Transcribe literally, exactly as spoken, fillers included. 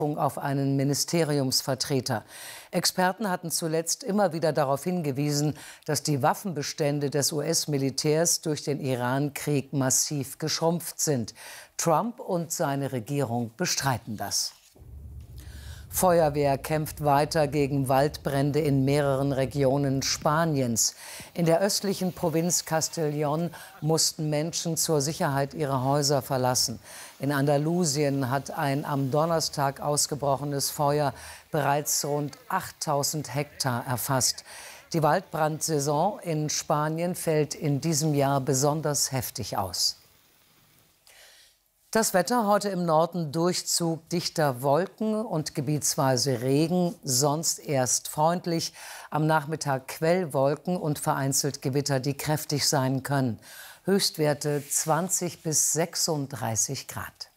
auf einen Ministeriumsvertreter. Experten hatten zuletzt immer wieder darauf hingewiesen, dass die Waffenbestände des U S-Militärs durch den Iran-Krieg massiv geschrumpft sind. Trump und seine Regierung bestreiten das. Feuerwehr kämpft weiter gegen Waldbrände in mehreren Regionen Spaniens. In der östlichen Provinz Castellón mussten Menschen zur Sicherheit ihre Häuser verlassen. In Andalusien hat ein am Donnerstag ausgebrochenes Feuer bereits rund achttausend Hektar erfasst. Die Waldbrandsaison in Spanien fällt in diesem Jahr besonders heftig aus. Das Wetter heute im Norden Durchzug dichter Wolken und gebietsweise Regen, sonst erst freundlich. Am Nachmittag Quellwolken und vereinzelt Gewitter, die kräftig sein können. Höchstwerte zwanzig bis sechsunddreißig Grad.